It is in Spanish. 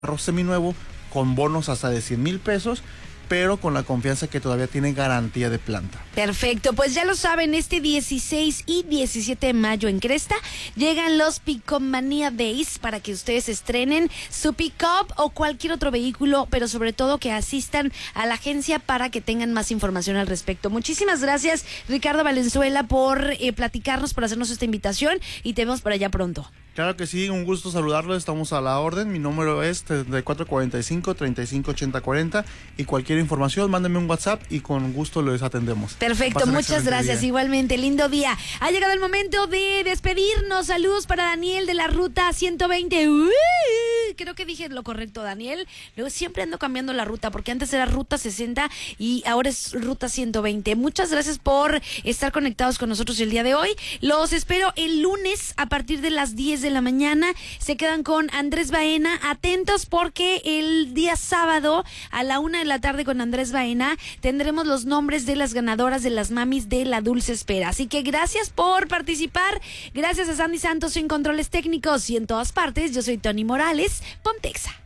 carro seminuevo con bonos hasta de 100,000 pesos, pero con la confianza que todavía tiene garantía de planta. Perfecto, pues ya lo saben, este 16 y 17 de mayo en Cresta llegan los Pick-up Manía Days para que ustedes estrenen su pick-up o cualquier otro vehículo, pero sobre todo que asistan a la agencia para que tengan más información al respecto. Muchísimas gracias, Ricardo Valenzuela, por platicarnos, por hacernos esta invitación, y te vemos por allá pronto. Claro que sí, un gusto saludarlo, estamos a la orden. Mi número es 3445-358040 y cualquier información, mándenme un WhatsApp y con gusto les atendemos. Perfecto, muchas gracias, día. Igualmente, lindo día. Ha llegado el momento de despedirnos. Saludos para Daniel de la Ruta 120. Creo que dije lo correcto, Daniel. Luego siempre ando cambiando la ruta, porque antes era Ruta 60 y ahora es Ruta 120. Muchas gracias por estar conectados con nosotros el día de hoy. Los espero el lunes a partir de las 10 de la mañana. Se quedan con Andrés Baena. Atentos porque el día sábado a la 1 de la tarde con Andrés Baena tendremos los nombres de las ganadoras de las mamis de La Dulce Espera. Así que gracias por participar. Gracias a Sandy Santos en controles técnicos y en todas partes. Yo soy Tony Morales. Pontexa.